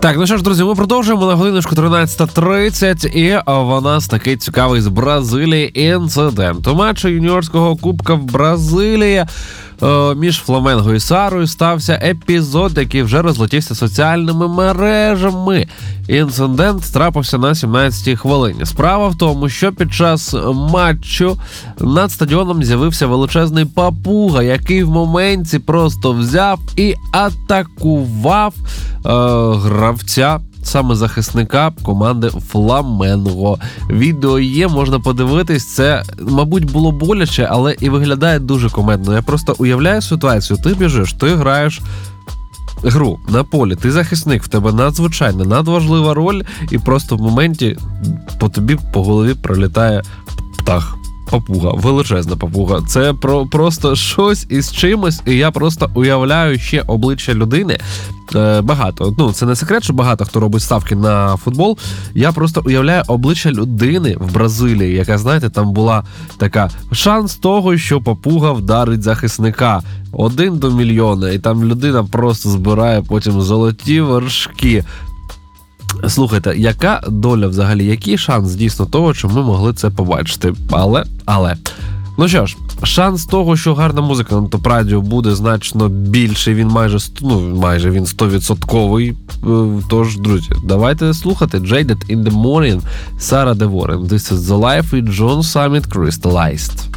Так, ну що ж, друзі, ми продовжуємо на годиночку 13:30, і в нас такий цікавий з Бразилії інцидент. У матчі юніорського кубка в Бразилії між Фламенго і Сарою стався епізод, який вже розлетівся соціальними мережами. Інцидент трапився на 17-й хвилині. Справа в тому, що під час матчу над стадіоном з'явився величезний папуга, який в моменті просто взяв і атакував гравця, саме захисника команди Фламенго. Відео є, можна подивитись. Це, мабуть, було боляче, але і виглядає дуже кумедно. Я просто уявляю ситуацію. Ти біжиш, ти граєш гру на полі, ти захисник, в тебе надзвичайно надважлива роль, і просто в моменті по тобі по голові пролітає птах. Папуга, величезна папуга. Це просто щось із чимось, і я просто уявляю ще обличчя людини. Багато. Ну, це не секрет, що багато хто робить ставки на футбол. Я просто уявляю обличчя людини в Бразилії, яка, знаєте, там була така шанс того, що папуга вдарить захисника. 1 до мільйона. І там людина просто збирає потім золоті вершки. Слухайте, яка доля взагалі, який шанс дійсно того, що ми могли це побачити? Але. Ну що ж, шанс того, що гарна музика на топ-радіо буде значно більший, він майже він 100%. Тож, друзі, давайте слухати Jaded in the Morning, Сара Де Ворен. This is the life with John Summit Crystallized.